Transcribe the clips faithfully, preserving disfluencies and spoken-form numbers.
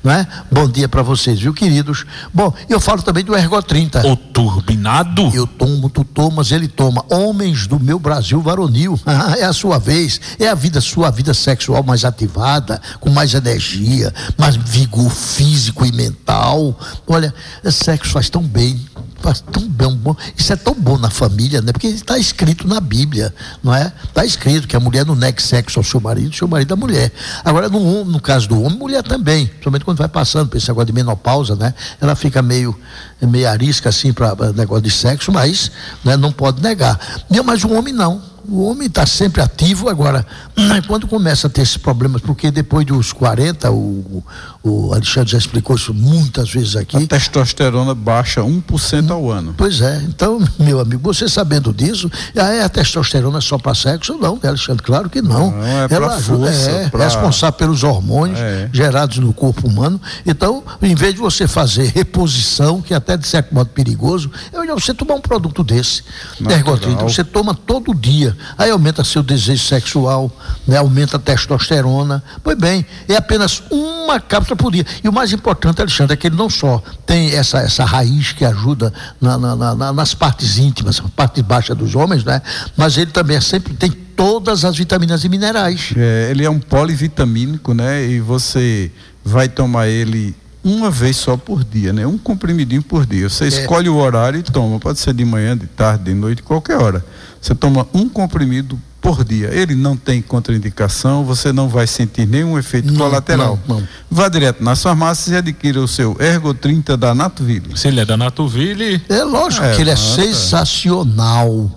não é? Bom dia para vocês, viu, queridos? Bom, eu falo também do Ergo trinta. O turbinado? Eu tomo, tu tomas, ele toma. Homens do meu Brasil varonil, é a sua vez, é a vida sua, a vida sexual mais ativada, com mais energia, mais vigor físico e mental. Olha, sexo faz tão bem, faz tão bem, isso é tão bom na família, né? Porque está escrito na Bíblia, não é? Está escrito que a mulher não negue sexo ao seu marido, seu marido à mulher. Agora, no, no caso do homem, mulher também, principalmente quando vai passando por esse negócio de menopausa, né? Ela fica meio, meio arisca assim para negócio de sexo, mas, né, não pode negar. Mas o homem não. O homem está sempre ativo. Agora, quando começa a ter esses problemas, porque depois dos quarenta, o, o Alexandre já explicou isso muitas vezes aqui. A testosterona baixa um por cento ao ano. Pois é, então, meu amigo, você sabendo disso, é a testosterona só para sexo? Não, né, Alexandre? Claro que não. Não, é ela para força. É, pra... responsável pelos hormônios é. gerados no corpo humano. Então, em vez de você fazer reposição, que até de certo modo perigoso, é melhor você tomar um produto desse, Ergo trinta, você toma todo dia. Aí aumenta seu desejo sexual, né? Aumenta a testosterona. Pois bem, é apenas uma cápsula por dia. E o mais importante, Alexandre, é que ele não só tem essa, essa raiz que ajuda na, na, na, nas partes íntimas, a parte baixa dos homens, né? Mas ele também é sempre tem todas as vitaminas e minerais. É, ele é um polivitamínico, né? E você vai tomar ele uma vez só por dia, né? Um comprimidinho por dia. Você é. escolhe o horário e toma. Pode ser de manhã, de tarde, de noite, qualquer hora. Você toma um comprimido por dia. Ele não tem contraindicação, você não vai sentir nenhum efeito não, colateral. Não, não. Vá direto nas farmácias e adquira o seu Ergo trinta da Natoville. Se ele é da Natoville... É lógico é, que ele é sensacional,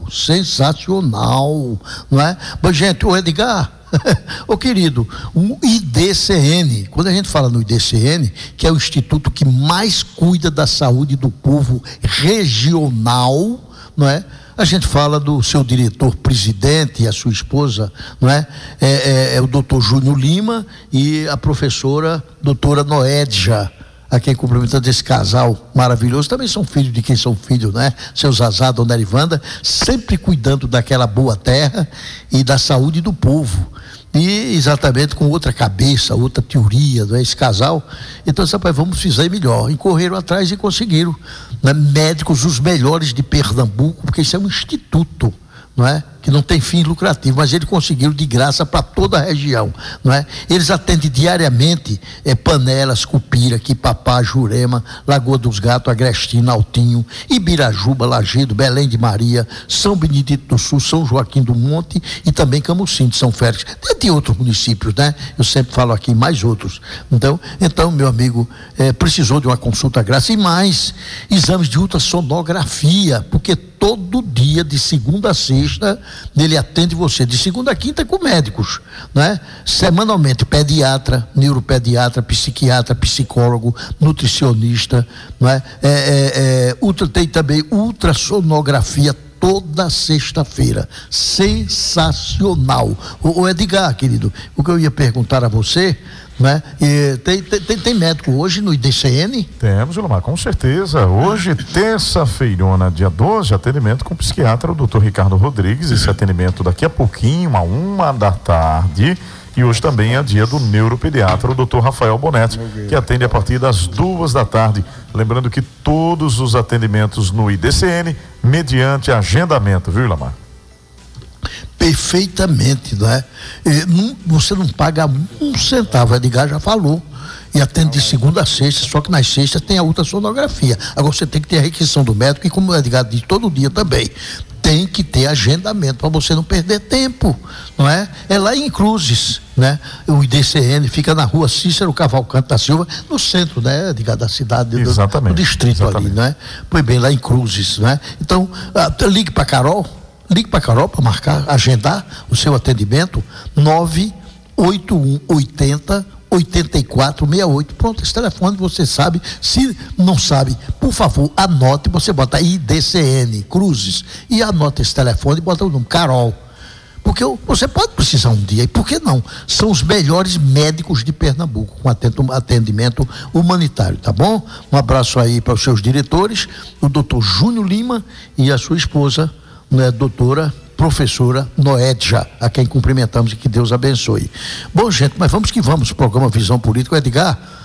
sensacional, não é? Mas, gente, o Edgar... Ô querido, o I D C N, quando a gente fala no I D C N, que é o instituto que mais cuida da saúde do povo regional, não é? A gente fala do seu diretor-presidente e a sua esposa, não é? É, é, é o doutor Júnior Lima e a professora doutora Noédja, a quem cumprimentando esse casal maravilhoso, também são filhos de quem são filhos, né? Seu Zazá, dona Erivanda, sempre cuidando daquela boa terra e da saúde do povo. E exatamente com outra cabeça, outra teoria, não é? Esse casal. Então, rapaz, vamos fazer melhor. E correram atrás e conseguiram, né? Médicos, os melhores de Pernambuco, porque isso é um instituto, não é? Que não tem fim lucrativo, mas eles conseguiram de graça para toda a região, não é? Eles atendem diariamente é, Panelas, Cupira, Quipapá, Jurema, Lagoa dos Gatos, Agrestina, Altinho, Ibirajuba, Lagedo, Belém de Maria, São Benedito do Sul, São Joaquim do Monte e também Camusim de São Félix. Tem outros municípios, né? Eu sempre falo aqui mais outros. Então, então meu amigo, é, precisou de uma consulta grátis e mais exames de ultrassonografia, porque todo dia, de segunda a sexta, ele atende você, de segunda a quinta com médicos, né? Semanalmente, pediatra, neuropediatra, psiquiatra, psicólogo, nutricionista, né? É, é, é, ultra, tem também ultrassonografia toda sexta-feira, sensacional. O, o Edgar, querido, o que eu ia perguntar a você, né? E tem, tem, tem médico hoje no I D C N? Temos, Gilmar, com certeza. Hoje, terça-feirona, dia doze, atendimento com o psiquiatra, o doutor Ricardo Rodrigues. Esse atendimento daqui a pouquinho, a uma da tarde. E hoje também é dia do neuropediatra, o doutor Rafael Bonetti, que atende a partir das duas da tarde. Lembrando que todos os atendimentos no I D C N, mediante agendamento, viu, Ilamar? Perfeitamente, não é? E não, você não paga um centavo, o Edgar já falou. E atende de segunda a sexta, só que nas sextas tem a ultrassonografia. Agora você tem que ter a requisição do médico, e como o Edgar diz todo dia também, tem que ter agendamento para você não perder tempo, não é? É lá em Cruzes, né? O I D C N fica na rua Cícero Cavalcante da Silva, no centro, né? Edgar, da cidade, do, do distrito Exatamente. ali, né? Pois bem, lá em Cruzes, né? Então, ah, ligue para Carol, ligue para Carol para marcar, agendar o seu atendimento, nove oito um oito zero oitenta e quatro sessenta e oito. Pronto, esse telefone você sabe. Se não sabe, por favor, anote, você bota I D C N Cruzes e anota esse telefone e bota o nome Carol, porque você pode precisar um dia, e por que não? São os melhores médicos de Pernambuco com atendimento humanitário, tá bom? Um abraço aí para os seus diretores, o doutor Júnior Lima e a sua esposa, né, doutora professora Noédja, a quem cumprimentamos e que Deus abençoe. Bom, gente, mas vamos que vamos, programa Visão Política. Edgar,